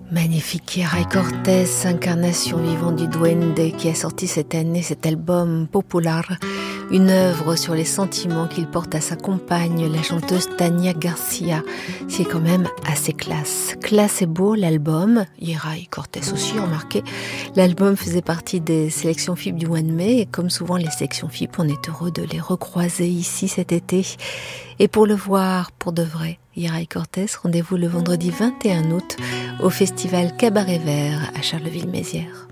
Magnifique Yeray Cortés, incarnation vivante du duende, qui a sorti cette année cet album Popular, une œuvre sur les sentiments qu'il porte à sa compagne, la chanteuse Tania Garcia. C'est quand même assez classe. Classe et beau l'album, Yeray Cortés aussi remarqué. L'album faisait partie des sélections FIP du mois de mai, et comme souvent les sélections FIP, on est heureux de les recroiser ici cet été. Et pour le voir pour de vrai, Yeray Cortés, rendez-vous le vendredi 21 août au festival Cabaret Vert à Charleville-Mézières.